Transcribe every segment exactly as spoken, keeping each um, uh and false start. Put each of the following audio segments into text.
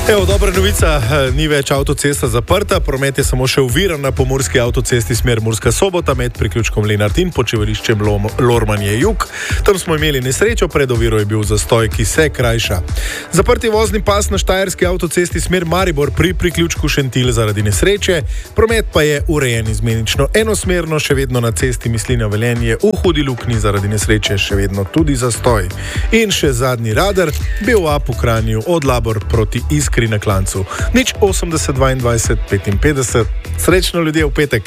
Evo, dobra novica, ni več avtocesta zaprta, promet je samo še oviran na pomurski avtocesti smer Murska Sobota med priključkom Lenart in počivališčem Lormanje Jug. Tam smo imeli nesrečo, pred oviro je bil zastoj, ki se krajša. Zaprt je vozni pas na štajerski avtocesti smer Maribor pri priključku Šentilj zaradi nesreče, promet pa je urejen izmenično enosmerno, še vedno na cesti Mislinja Velenje v Hudi Luknji zaradi nesreče še vedno tudi zastoj. In še zadnji radar, bil ap v Kranju od Labor proti Iskri na Klancu. Nič osemdeset dvaindvajset petinpetdeset. Srečno ljudje v petek.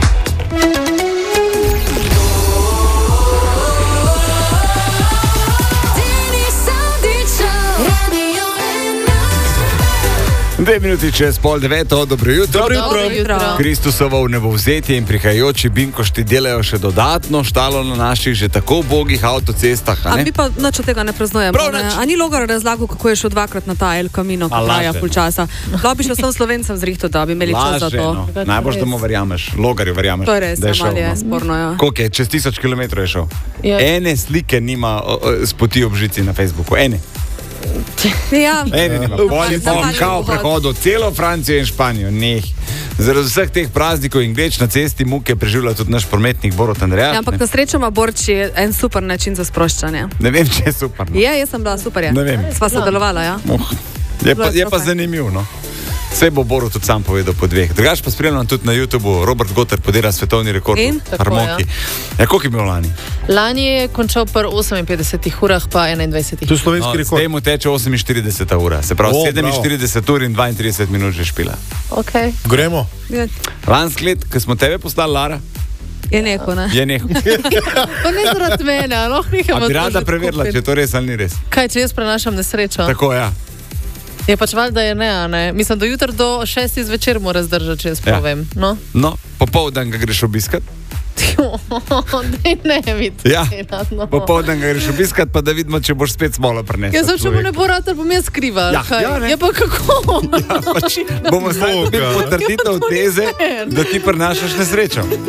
Dve minuti čez pol deveto, dobro jutro. Dobro jutro. Dobro jutro. Kristusovo vnebovzetje in prihajajoči binkošti delajo še dodatno štalo na naših že tako ubogih avtocestah. A mi pa nič od tega ne praznujemo. Prav Ne? nič. A ni Logar razlagal, kako je šel dvakrat na ta El Camino, A ko traja laže, pol časa. Lahko bi šel sem Slovencem zrihto, da bi imeli čas za Laže, to. no. Najbolj, da mu verjameš. Logarju verjameš. To je res, da je šel, malo je no. sporno. Ja. Koliko je? Čez tisoč kilometrov je šel. Ja. Ene slike nima o, o, s poti ob žici na Facebooku. Ene. Ja. Ene nima. Pol je pol Zapaljen kao pohod. prehodil celo Francijo in Španijo. Neh. Zaradi vseh teh praznikov in gleč na cesti muke preživlja tudi naš prometnik Borut Andreja. Ja, ampak na srečo ima Borči en super način za sproščanje. Ne vem, če je super. No. Je, jaz sem bila super. Je. Ne vem. Sva sodelovala, ja. Oh, je, pa, je pa Fajn. zanimivo. No. Vse bo Borut tudi sam povedal po dveh. Drugač pa spremljam tudi na YouTubu, Robert Gotter podira svetovni rekord In? v harmoniki. Ja, koliko je bil lani? Lani je končal pri oseminpetdesetih urah, pa enaindvajsetih. To je slovenski No, zdaj rekord. mu teče oseminštirideseta ura, se pravi O, sedeminštirideset ur in dvaintrideset minut že špila. Okay. Gremo. Je, Lansk let, ko smo tebe poslali, Lara, je neko, ne? je nehal. Pa ne zaradi mene, no, A bi rada preverila, če je to res ali ni res. Kaj, če jaz prenašam nesrečo? Tako, ja. Je pač valjda je ne, a ne. Mislim, do jutra do šestih zvečer mora zdržati, če jaz Ja. povem. No? No, popoldan ga greš obiskat. Dej ne videti. Ja, no. popoldan ga greš obiskat, pa da vidimo, če boš spet smolo prinesel. Jaz sem, če mu ne bo rad, ali bom jaz kriva. Ja, kaj? ja, ne. Ja, pa kako? Ja, pač bomo zdaj Boga. dobili potrditev teze, da ti prinašaš nesrečo.